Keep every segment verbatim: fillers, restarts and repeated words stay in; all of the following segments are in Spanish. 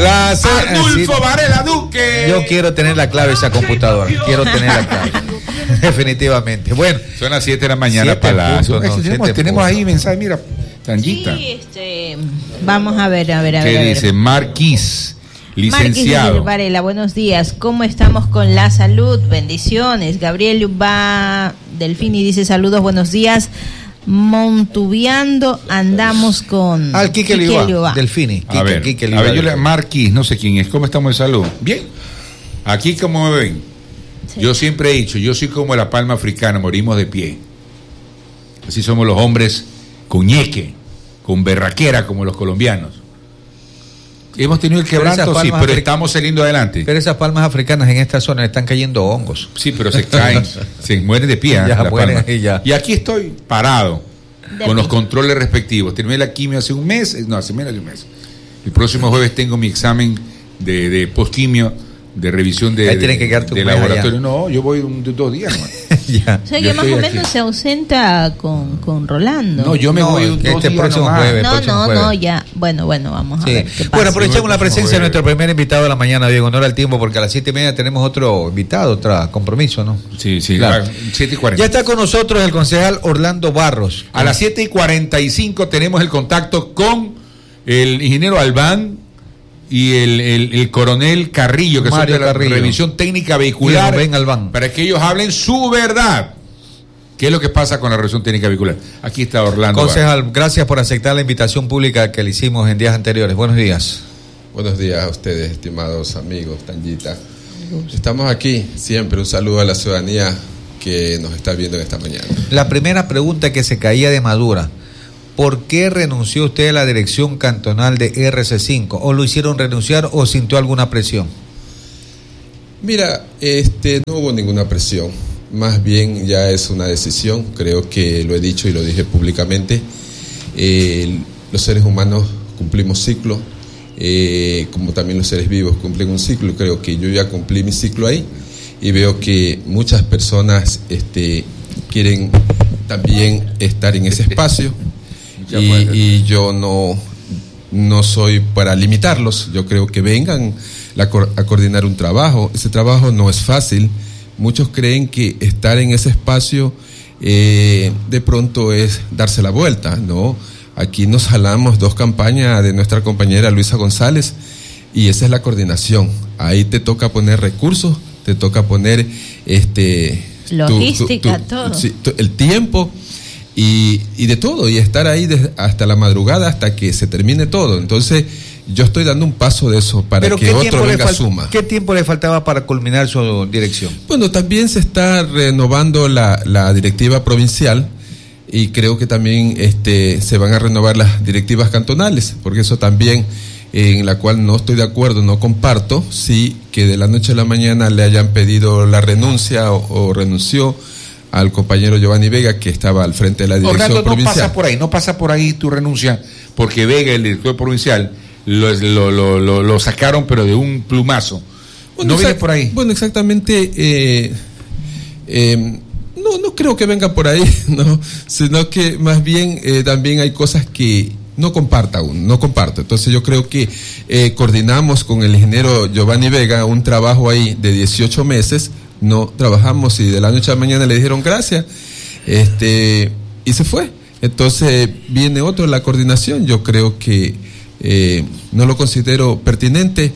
La, Arnulfo Varela Duque. Yo quiero tener la clave de esa computadora. Quiero tener la clave. Definitivamente. Bueno, son las siete de la mañana. Palacio. No, tenemos tenemos ahí mensaje, mira. Tanguita. Sí, este, vamos a ver, a ver, a ver. ¿Qué a ver. dice? Marquis, licenciado. Marquis Varela, buenos días. ¿Cómo estamos con la salud? Bendiciones. Gabriel va Delfini dice saludos, buenos días. Montubiando andamos con al Quique Liuba, Delfini. Quique, a ver, Quique Liuba, a ver, yo le Marquis, no sé quién es. ¿Cómo estamos de salud? Bien. Aquí como me ven. Sí. Yo siempre he dicho, yo soy como la palma africana, morimos de pie. Así somos los hombres con ñeque, con berraquera como los colombianos. Hemos tenido el quebranto, pero sí, pero afric... estamos saliendo adelante. Pero esas palmas africanas en esta zona están cayendo hongos. Sí, pero se caen, se mueren de pie. Ya, la mueren, y, ya. Y aquí estoy parado, de con los controles respectivos. Terminé la quimio hace un mes, no, hace menos de un mes. El próximo jueves tengo mi examen de, de postquimio, de revisión de, Ahí tiene que quedarte de, de laboratorio. No, yo voy un, dos días. ¿No? Ya. O sea que más o menos aquí se ausenta con, con Rolando. No, yo me no, voy un este próximo jueves. No, próximo no, jueves. no, ya. Bueno, bueno, vamos a sí. ver. Qué pasa. Bueno, aprovechamos la presencia de nuestro primer invitado de la mañana, Diego, honor al tiempo, porque a las siete y media tenemos otro invitado, otro compromiso, ¿no? Sí, sí, claro. siete y cuarenta. Ya está con nosotros el concejal Orlando Barros. A las siete y cuarenta y cinco tenemos el contacto con el ingeniero Albán y el, el, el coronel Carrillo, que Mario son de la Carrillo. Revisión Técnica Vehicular, Albán. para que ellos hablen su verdad. ¿Qué es lo que pasa con la revisión técnica vehicular? Aquí está Orlando. Concejal, Bar. Gracias por aceptar la invitación pública que le hicimos en días anteriores. Buenos días. Buenos días a ustedes, estimados amigos, Tanguita. Estamos aquí, siempre un saludo a la ciudadanía que nos está viendo en esta mañana. La primera pregunta que se caía de madura: ¿por qué renunció usted a la dirección cantonal de R C cinco? ¿O lo hicieron renunciar o sintió alguna presión? Mira, este, no hubo ninguna presión. Más bien ya es una decisión, creo que lo he dicho y lo dije públicamente. Eh, los seres humanos cumplimos ciclo, eh, como también los seres vivos cumplen un ciclo. Creo que yo ya cumplí mi ciclo ahí y veo que muchas personas este, quieren también estar en ese espacio y, y yo no, no soy para limitarlos. Yo creo que vengan la, a coordinar un trabajo. Ese trabajo no es fácil. Muchos creen que estar en ese espacio eh, de pronto es darse la vuelta, ¿no? Aquí nos jalamos dos campañas de nuestra compañera Luisa González y esa es la coordinación. Ahí te toca poner recursos, te toca poner este logística, tu, tu, tu, todo. Sí, tu, el tiempo y, y de todo, y estar ahí de, hasta la madrugada hasta que se termine todo. Entonces yo estoy dando un paso de eso para que otro venga fal- suma. ¿Qué tiempo le faltaba para culminar su dirección? Bueno, también se está renovando la, la directiva provincial y creo que también este, se van a renovar las directivas cantonales, porque eso también, eh, en la cual no estoy de acuerdo, no comparto, sí que de la noche a la mañana le hayan pedido la renuncia o, o renunció al compañero Giovanni Vega, que estaba al frente de la dirección Orlando, no provincial. No pasa por ahí, no pasa por ahí tu renuncia, porque Vega, el director provincial, Lo, lo, lo, lo, lo sacaron pero de un plumazo. Bueno, ¿No viene por ahí? Bueno, exactamente. Eh, eh, no, no creo que venga por ahí, no, sino que más bien eh, también hay cosas que no comparta aún, no comparto. Entonces yo creo que eh, coordinamos con el ingeniero Giovanni Vega un trabajo ahí de dieciocho meses, no trabajamos y de la noche a la mañana le dijeron gracias, este, y se fue. Entonces viene otro, la coordinación. Yo creo que Eh, no lo considero pertinente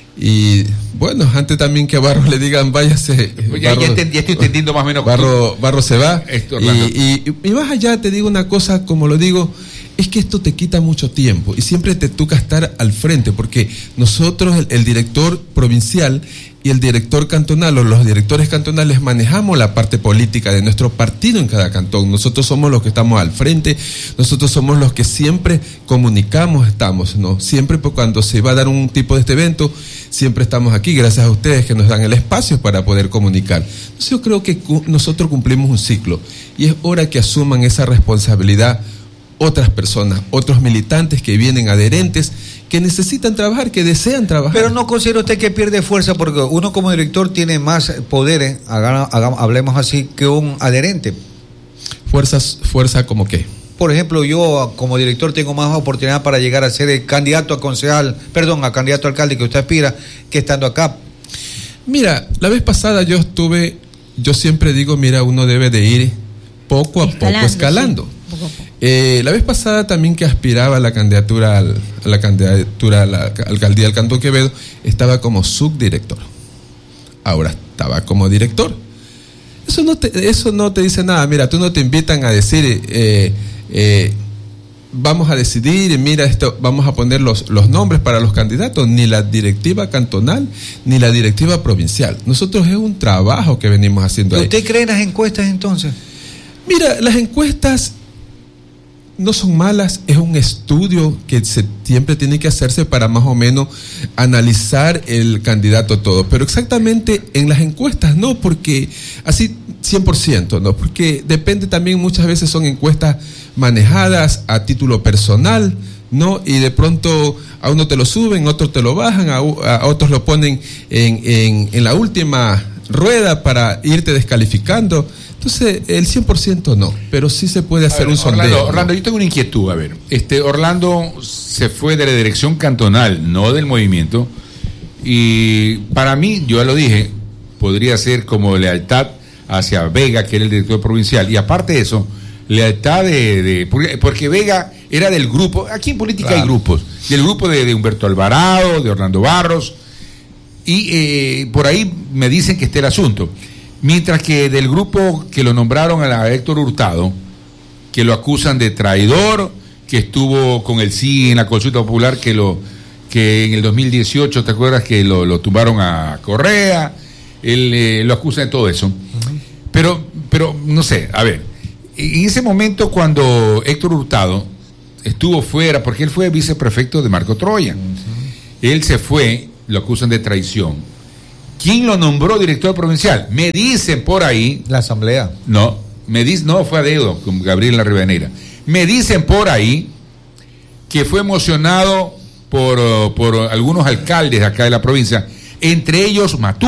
y bueno, antes también que a Barro le digan váyase, ya, Barro, ya, entendí, ya estoy entendiendo más o menos Barro, Barro se va esto, y, y, y más allá te digo una cosa, como lo digo, es que esto te quita mucho tiempo y siempre te toca estar al frente, porque nosotros, el, el director provincial y el director cantonal o los directores cantonales manejamos la parte política de nuestro partido en cada cantón. Nosotros somos los que estamos al frente, nosotros somos los que siempre comunicamos, estamos, ¿no? Siempre cuando se va a dar un tipo de este evento, siempre estamos aquí, gracias a ustedes que nos dan el espacio para poder comunicar. Entonces yo creo que cu- nosotros cumplimos un ciclo y es hora que asuman esa responsabilidad otras personas, otros militantes que vienen adherentes, que necesitan trabajar, que desean trabajar. Pero no considera usted que pierde fuerza, porque uno como director tiene más poderes, hagamos, hagamos, hablemos así, que un adherente. Fuerzas, fuerza como qué. por ejemplo, yo como director tengo más oportunidad para llegar a ser el candidato a concejal, perdón, a candidato a alcalde que usted aspira, que estando acá? Mira, la vez pasada yo estuve, yo siempre digo, mira, uno debe de ir poco a escalando, poco escalando. Sí, poco a poco. Eh, la vez pasada también que aspiraba a la candidatura al, a la candidatura a la alcaldía del Cantón Quevedo, estaba como subdirector. Ahora estaba como director. Eso no te, eso no te dice nada. Mira, tú no te invitan a decir, eh, eh, vamos a decidir, mira esto, vamos a poner los, los nombres para los candidatos, ni la directiva cantonal, ni la directiva provincial. Nosotros es un trabajo que venimos haciendo ahí. ¿Usted cree en las encuestas entonces? Mira, las encuestas no son malas, es un estudio que se, siempre tiene que hacerse para más o menos analizar el candidato todo, pero exactamente en las encuestas no, porque así cien por ciento, no, porque depende también, muchas veces son encuestas manejadas a título personal, ¿no? Y de pronto a uno te lo suben, a otro te lo bajan, a, a otros lo ponen en, en, en la última rueda para irte descalificando. Entonces, el cien por ciento no, pero sí se puede hacer ver, un sondeo. Orlando, Orlando, yo tengo una inquietud, a ver. Este, Orlando se fue de la dirección cantonal, no del movimiento, y para mí, yo ya lo dije, podría ser como lealtad hacia Vega, que era el director provincial, y aparte de eso, lealtad de... de porque, porque Vega era del grupo, aquí en política claro. hay grupos, del grupo de, de Humberto Alvarado, de Orlando Barros, y eh, por ahí me dicen que está el asunto. Mientras que del grupo que lo nombraron a Héctor Hurtado, que lo acusan de traidor, que estuvo con el sí en la consulta popular, que lo que en el dos mil dieciocho, ¿te acuerdas que lo, lo tumbaron a Correa? Él eh, lo acusa de todo eso. Uh-huh. Pero, pero, no sé, a ver, en ese momento cuando Héctor Hurtado estuvo fuera, porque él fue viceprefecto de Marco Troya, uh-huh. él se fue, lo acusan de traición. ¿Quién lo nombró director provincial? Me dicen por ahí... La asamblea. No, me dice, no, fue a dedo con Gabriel La Rivadeneira. Me dicen por ahí que fue emocionado por, por algunos alcaldes de acá de la provincia, entre ellos Matú.